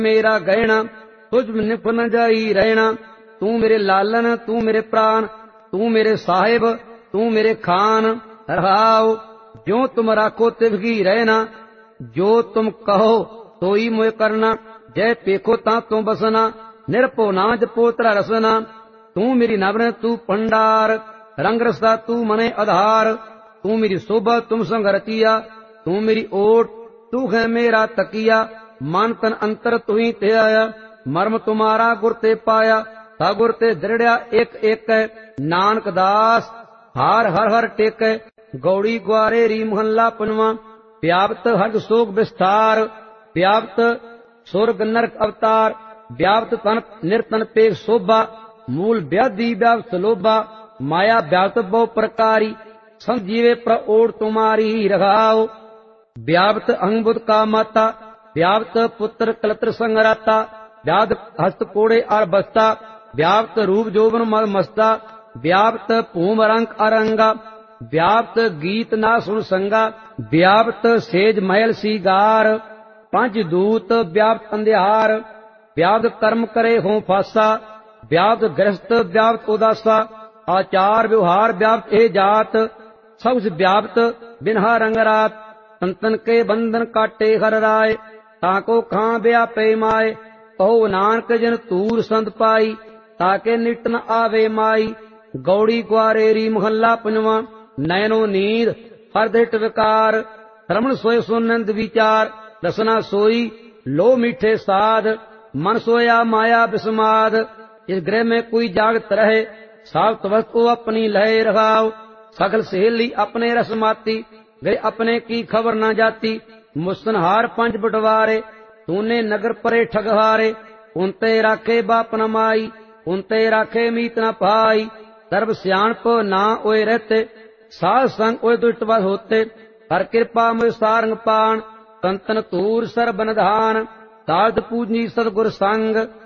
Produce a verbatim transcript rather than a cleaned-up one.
मेरा गहना, तुझ निफ न जाई रहना। तू मेरे लालन, तू मेरे प्राण, तू मेरे साहिब, तू मेरे खान। रहाओ जो तुम राखो तिवगी रहना, जो तुम कहो तो ही मोए करना। जय पेखो ता तो बसना, निरपो ना जपो तेरा रसना। तू मेरी नवन, तू भंडार, रंग रसा तू मने आधार। तू मेरी शोभा, तुम संग रतिया, तू मेरी ओट, तू है मेरा तकिया। मन तन अंतर तू ही ते आया, मर्म तुम्हारा गुर ते पाया। ता गुर ते दृढ़या एक एक, नानक दास हार हर हर टेक। गौड़ी ग्वारे री मोहल्ला पनवा, व्याप्त हर्ग शोक विस्तार। व्याप्त स्वर्ग नरक अवतार, व्याप्त तन निर्तन पेग शोभा। मूल व्याधि व्याप्त लोभा, माया व्याप्त बहु प्रकारी। संजीवे प्र ओढ़ तुम्हारी रघाओ, व्याप्त अंगबुद का माता। व्याप्त पुत्र कलत्र संगराता, व्याप्त हस्त कोड़े और बस्ता। व्याप्त रूप जोबन मल मस्ता, व्याप्त भूम रंग अरंगा। व्याप्त गीत ना सुन संगा, व्याप्त सेज महल सीगार। पंच दूत व्याप्त अंधियार, व्याप्त कर्म करे हो फासा। व्याप्त ग्रस्त व्याप्त उदासा, आचार व्यवहार व्याप्त ए जात। सब व्याप्त बिन्हा रंग रात, संतन के बंधन काटे हर राय। ताको खां व्यापे माए, कहो नानक जन तूर संत पाई। ताके निट न आवे माई, गौड़ी ग्वारेरी मोहल्ला पंजवा। नयनो नींद हरदिट विकार, श्रवण सोय सुनंद विचार। रसना सोई लो मीठे साध, मन सोया माया विस्माद। इस गृह में कोई जागत रहे, सावत वस्तु अपनी लय रखाओ। सकल सहेली अपने रसमाती, गए अपने की खबर न जाती। मुसनहार पंच बटवारे, तूने नगर परे ठगहारे। उनते राखे बाप न माई, उनते राखे मीत न पाई। सर्व सियाणप ना ओए रहते, साध संग ओए दुष्टवश होते। हर कृपा मुझ सारंग पान, संतन तूर सर्ब निधान। साध पूजनी सतगुर संग,